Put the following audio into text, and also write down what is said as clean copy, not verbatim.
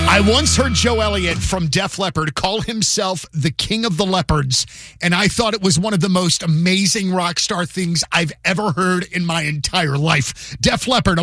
I once heard Joe Elliott from Def Leppard call himself the king of the leopards, and I thought it was one of the most amazing rock star things I've ever heard in my entire life. Def Leppard.